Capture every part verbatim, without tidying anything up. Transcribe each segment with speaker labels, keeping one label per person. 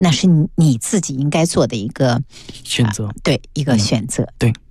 Speaker 1: 那是你自己应该做的一个
Speaker 2: 选择、
Speaker 1: 啊，对，一个选择，
Speaker 2: 嗯、对。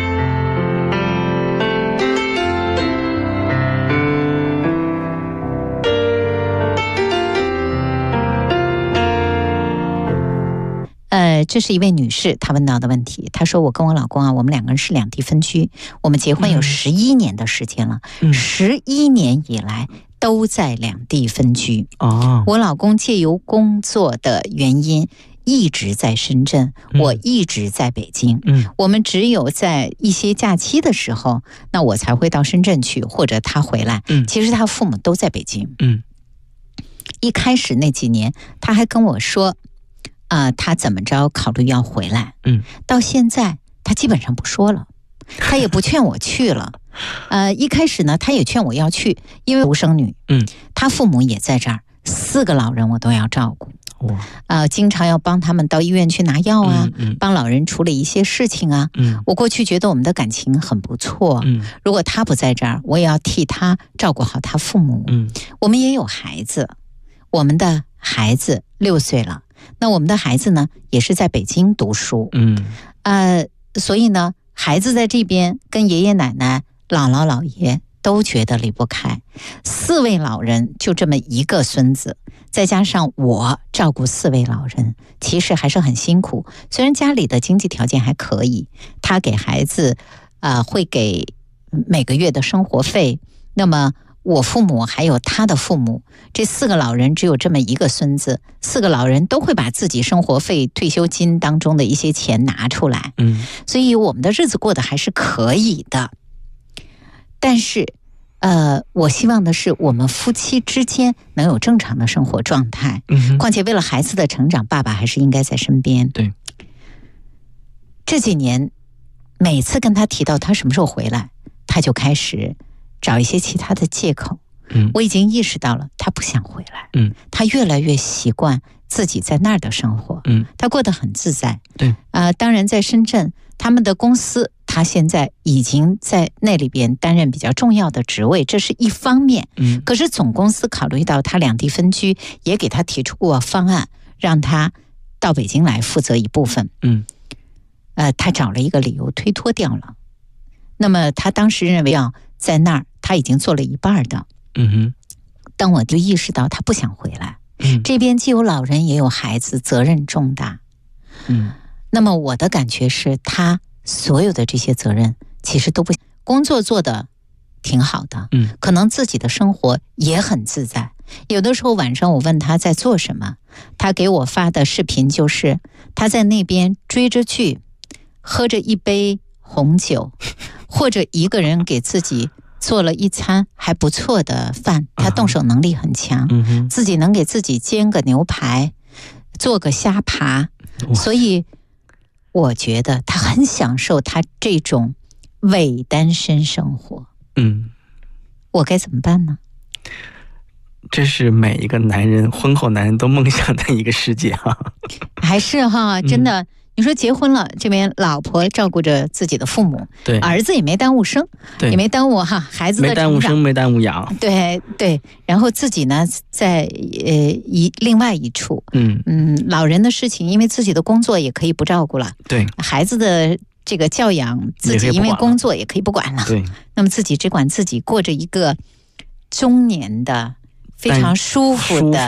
Speaker 1: 呃，这是一位女士，她问到的问题。她说：“我跟我老公啊，我们两个人是两地分居，我们结婚有十一年的时间了，十一、嗯、年以来都在两地分居。
Speaker 2: 哦，
Speaker 1: 我老公借由工作的原因一直在深圳，嗯、我一直在北京。嗯，我们只有在一些假期的时候，那我才会到深圳去，或者他回来。嗯，其实他父母都在北京。嗯，一开始那几年，他还跟我说。”啊、呃，他怎么着考虑要回来？嗯，到现在他基本上不说了，他也不劝我去了。呃，一开始呢，他也劝我要去，因为独生女，嗯，他父母也在这儿，四个老人我都要照顾。哇，呃，经常要帮他们到医院去拿药啊，嗯嗯、帮老人处理一些事情啊。嗯，我过去觉得我们的感情很不错。嗯，如果他不在这儿，我也要替他照顾好他父母。嗯，我们也有孩子，我们的孩子六岁了。那我们的孩子呢，也是在北京读书，嗯，呃，所以呢，孩子在这边跟爷爷奶奶、姥姥姥爷都觉得离不开。四位老人就这么一个孙子，再加上我照顾四位老人，其实还是很辛苦。虽然家里的经济条件还可以，他给孩子，呃，会给每个月的生活费，那么。我父母还有他的父母，这四个老人只有这么一个孙子，四个老人都会把自己生活费、退休金当中的一些钱拿出来，嗯，所以我们的日子过得还是可以的。但是，呃，我希望的是我们夫妻之间能有正常的生活状态。嗯，况且为了孩子的成长，爸爸还是应该在身边。
Speaker 2: 对，
Speaker 1: 这几年，每次跟他提到他什么时候回来，他就开始。找一些其他的借口，嗯，我已经意识到了，他不想回来，嗯，他越来越习惯自己在那儿的生活，嗯，他过得很自在，
Speaker 2: 对，
Speaker 1: 啊、呃，当然在深圳，他们的公司，他现在已经在那里边担任比较重要的职位，这是一方面，嗯，可是总公司考虑到他两地分居，也给他提出过方案，让他到北京来负责一部分，嗯，呃，他找了一个理由推脱掉了，那么他当时认为要。在那儿，他已经做了一半的。嗯哼，当我就意识到他不想回来。嗯，这边既有老人也有孩子，责任重大。嗯，那么我的感觉是他所有的这些责任其实都不工作做得挺好的。嗯，可能自己的生活也很自在。有的时候晚上我问他在做什么，他给我发的视频就是他在那边追着剧，喝着一杯红酒。或者一个人给自己做了一餐还不错的饭，他动手能力很强，嗯、自己能给自己煎个牛排，做个虾爬，所以我觉得他很享受他这种伪单身生活。嗯，我该怎么办呢？
Speaker 2: 这是每一个男人婚后男人都梦想的一个世界哈，
Speaker 1: 还是哈，真的。嗯你说结婚了，这边老婆照顾着自己的父母，
Speaker 2: 对，
Speaker 1: 儿子也没耽误生，对，也没耽误哈孩子的成长，
Speaker 2: 没耽误生，没耽误养，
Speaker 1: 对对。然后自己呢，在呃一另外一处，嗯嗯，老人的事情，因为自己的工作也可以不照顾了，
Speaker 2: 对，
Speaker 1: 孩子的这个教养，自己因为工作也可以不管了，
Speaker 2: 对。
Speaker 1: 那么自己只管自己过着一个中年的非常舒服的。